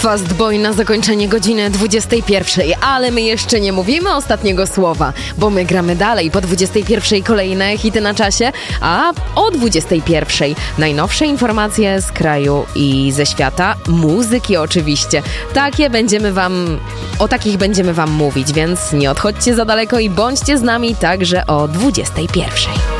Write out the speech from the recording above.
Fast Boy na zakończenie godziny 21, ale my jeszcze nie mówimy ostatniego słowa, bo my gramy dalej. Po 21 kolejne hity na czasie, a o 21 najnowsze informacje z kraju i ze świata, muzyki oczywiście. O takich będziemy wam mówić, więc nie odchodźcie za daleko i bądźcie z nami także o 21.